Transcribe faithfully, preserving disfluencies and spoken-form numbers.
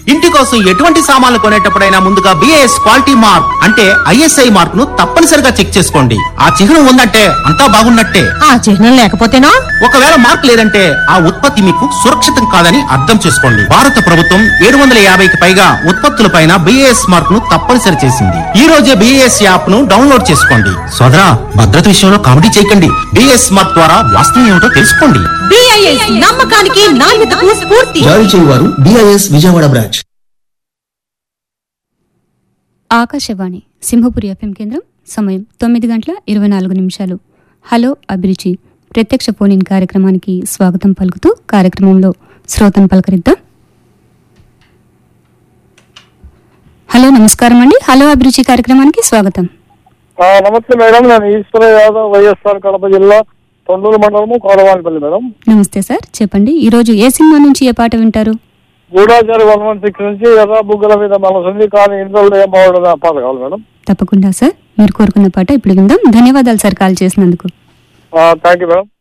ఇంటి కోసం ఎటువంటి సామాన్లు కొనేటప్పుడైనా ముందుగా బిఐఎస్ క్వాలిటీ మార్క్ అంటే ఐఎస్ఐ మార్క్ ను తప్పనిసరిగా చెక్ చేసుకోండి. ఆ చిహ్నం ఉందంటే అంతా బాగున్నట్టే. ఆ చిహ్నం లేకపోతేనో ఒకవేళ మార్క్ లేదంటే ఆ ఉత్పత్తి మీకు సురక్షితం కాదని అర్థం చేసుకోండి. భారత ప్రభుత్వం ఏడు వందల యాభైకి పైగా ఉత్పత్తులపైన బిఐఎస్ మార్క్ ను తప్పనిసరి చేసింది. ఈ రోజే బిఐఎస్ యాప్ ను డౌన్లోడ్ చేసుకోండి. సోదరా, భద్రత విషయంలో కామెడీ చేయకండి. బిఐఎస్ మార్క్ ద్వారా వాస్తవం ఏమిటో తెలుసుకోండి. బిఐఎస్ నమ్మకానికి నాణ్యతకు స్ఫూర్తి. జారీ చేయువారు BIS Vijayawada branch. Akashvani Simhapuri FM కేంద్రం. సమయం తొమ్మిది గంటల ఇరవై నాలుగు నిమిషాలు. హలో అభిరుచి ప్రత్యక్ష ఫోన్ ఇన్ కార్యక్రమానికి స్వాగతం పలుకుతూ కార్యక్రమంలో శ్రోతను పలకరిద్దాం. హలో, నమస్కారం అండి. హలో అభిరుచి కార్యక్రమానికి స్వాగతం. నమస్తే మేడం, నేను ఈశ్వర యాదవ్, వైఎస్ఆర్ కడప జిల్లా తొండూరు మండలము కోరవానిపల్లి మేడం. నమస్తే సార్, చెప్పండి ఈ రోజు ఏ సినిమా నుంచి ఏ పాట వింటారు? గూఢాచారి వన్ వన్ సిక్స్ నుంచి ఎర్ర బుగ్గల మీద మనసుంది కానీ ఇందులో ఏం బాగుండదు ఆ పాట కావాలి మేడం. తప్పకుండా సార్, మీరు కోరుకున్న పాట ఇప్పుడు విందాం. ధన్యవాదాలు సార్ కాల్ చేసినందుకు. Thank you madam.